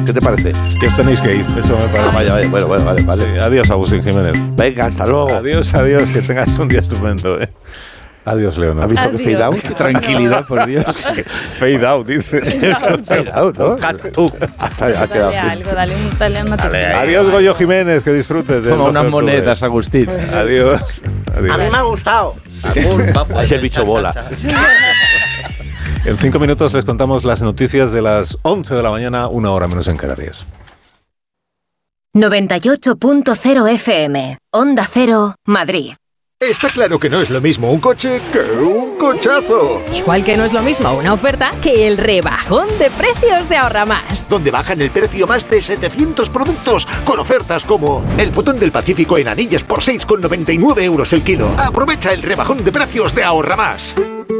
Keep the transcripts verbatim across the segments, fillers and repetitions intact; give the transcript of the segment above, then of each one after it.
¿Qué te parece? Que os tenéis que ir, eso me parece. Ah, vaya, vaya, bueno, bueno, vale, vale. Sí, adiós, Agustín Jiménez. Venga, hasta luego. Adiós, adiós, que tengas un día estupendo, ¿eh? Adiós, Leonor. ¿Has visto Adiós. que fade out? Qué tranquilidad, por Dios. Fade out, dices. Fade out, ¿no? Tú. Hasta ya ha quedado. Dale algo, dale un dale una tortilla. Adiós, Goyo Jiménez, que disfrutes de Toma doce unas de octubre. monedas, Agustín. Adiós. Adiós. A mí me ha gustado. Es el bicho bola. En cinco minutos les contamos las noticias de las once de la mañana, una hora menos en Canarias. noventa y ocho punto cero F M, Onda Cero, Madrid. Está claro que no es lo mismo un coche que un cochazo. Igual que no es lo mismo una oferta que el rebajón de precios de Ahorra Más. Donde bajan el precio más de setecientos productos con ofertas como el botón del Pacífico en anillas por seis con noventa y nueve euros el kilo. Aprovecha el rebajón de precios de Ahorra Más.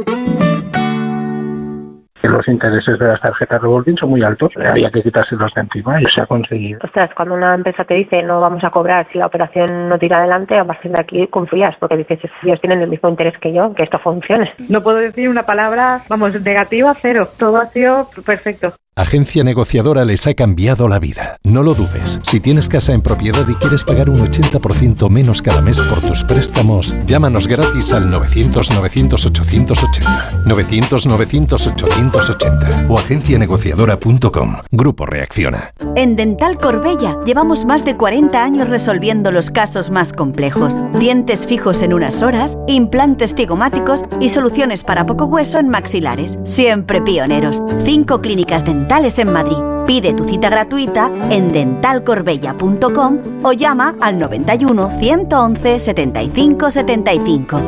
Los intereses de las tarjetas revolving son muy altos, había que quitárselos de encima y se ha conseguido. Ostras, cuando una empresa te dice no vamos a cobrar si la operación no tira adelante, a partir de aquí confías porque dices, ellos tienen el mismo interés que yo, que esto funcione. No puedo decir una palabra, vamos, negativa, cero. Todo ha sido perfecto. Agencia Negociadora les ha cambiado la vida. No lo dudes. Si tienes casa en propiedad y quieres pagar un ochenta por ciento menos cada mes por tus préstamos, llámanos gratis al novecientos, novecientos, ochocientos ochenta. novecientos, novecientos, ochocientos ochenta o agencia negociadora punto com. Grupo Reacciona. En Dental Corbella llevamos más de cuarenta años resolviendo los casos más complejos. Dientes fijos en unas horas, implantes cigomáticos y soluciones para poco hueso en maxilares. Siempre pioneros. Cinco clínicas dentales en Madrid. Pide tu cita gratuita en dental corbella punto com o llama al noventa y uno, ciento once, setenta y cinco setenta y cinco.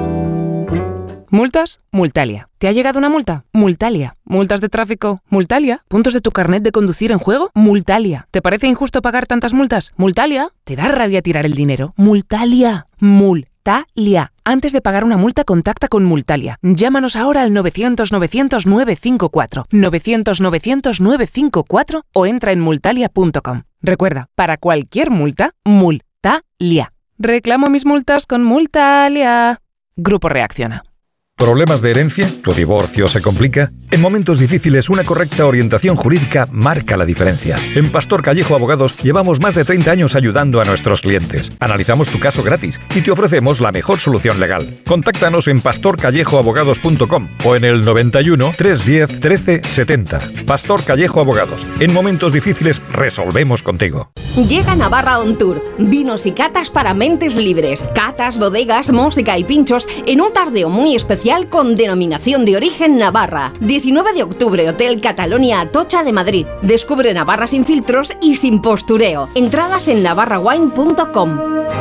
¿Multas? Multalia. ¿Te ha llegado una multa? Multalia. ¿Multas de tráfico? Multalia. ¿Puntos de tu carnet de conducir en juego? Multalia. ¿Te parece injusto pagar tantas multas? Multalia. ¿Te da rabia tirar el dinero? Multalia. Multalia. Antes de pagar una multa, contacta con Multalia. Llámanos ahora al novecientos, novecientos, nueve cinco cuatro. novecientos, novecientos, nueve cinco cuatro o entra en multalia punto com. Recuerda, para cualquier multa, Multalia. Reclamo mis multas con Multalia. Grupo Reacciona. ¿Problemas de herencia? ¿Tu divorcio se complica? En momentos difíciles, una correcta orientación jurídica marca la diferencia. En Pastor Callejo Abogados llevamos más de treinta años ayudando a nuestros clientes. Analizamos tu caso gratis y te ofrecemos la mejor solución legal. Contáctanos en pastor callejo abogados punto com o en el noventa y uno, trescientos diez, trece setenta. Pastor Callejo Abogados. En momentos difíciles resolvemos contigo. Llega Navarra On Tour. Vinos y catas para mentes libres. Catas, bodegas, música y pinchos en un tardeo muy especial con denominación de origen Navarra. diecinueve de octubre, Hotel Catalonia Atocha de Madrid. Descubre Navarra sin filtros y sin postureo. Entradas en navarra wine punto com.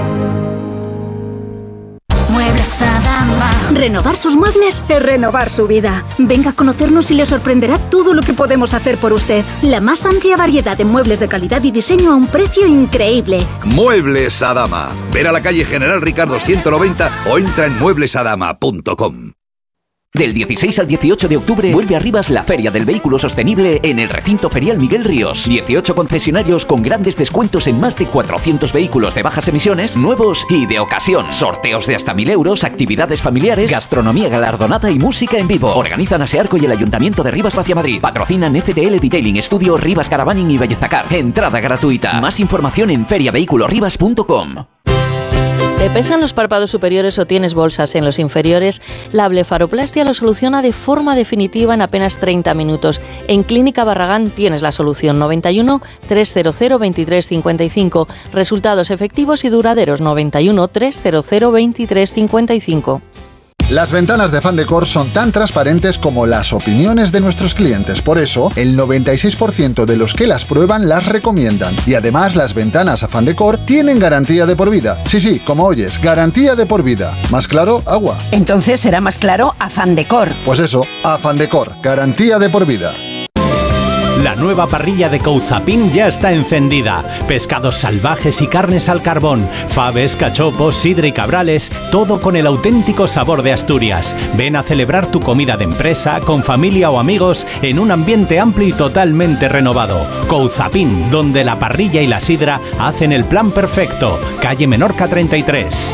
Muebles Adama. Renovar sus muebles es renovar su vida. Venga a conocernos y le sorprenderá todo lo que podemos hacer por usted. La más amplia variedad de muebles de calidad y diseño a un precio increíble. Muebles Adama. Ver a la calle General Ricardo ciento noventa o entra en muebles adama punto com. Del dieciséis al dieciocho de octubre vuelve a Rivas la Feria del Vehículo Sostenible en el recinto ferial Miguel Ríos. dieciocho concesionarios con grandes descuentos en más de cuatrocientos vehículos de bajas emisiones, nuevos y de ocasión. Sorteos de hasta mil euros, actividades familiares, gastronomía galardonada y música en vivo. Organizan Asearco y el Ayuntamiento de Rivas Vacia Madrid. Patrocinan F T L Detailing, Estudio Rivas Caravaning y Bellezacar. Entrada gratuita. Más información en feria vehículo rivas punto com. ¿Te pesan los párpados superiores o tienes bolsas en los inferiores? La blefaroplastia lo soluciona de forma definitiva en apenas treinta minutos. En Clínica Barragán tienes la solución. Noventa y uno, trescientos, veintitrés cincuenta y cinco. Resultados efectivos y duraderos. Noventa y uno, trescientos, veintitrés cincuenta y cinco. Las ventanas de Fandecor son tan transparentes como las opiniones de nuestros clientes. Por eso, el noventa y seis por ciento de los que las prueban las recomiendan. Y además, las ventanas Fandecor tienen garantía de por vida. Sí, sí, como oyes, garantía de por vida. ¿Más claro? Agua. Entonces será más claro Fandecor. Pues eso, Fandecor, garantía de por vida. La nueva parrilla de Couzapin ya está encendida. Pescados salvajes y carnes al carbón, faves, cachopos, sidra y cabrales, todo con el auténtico sabor de Asturias. Ven a celebrar tu comida de empresa, con familia o amigos, en un ambiente amplio y totalmente renovado. Couzapin, donde la parrilla y la sidra hacen el plan perfecto. Calle Menorca treinta y tres.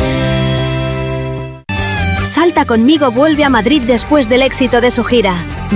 Salta conmigo vuelve a Madrid después del éxito de su gira.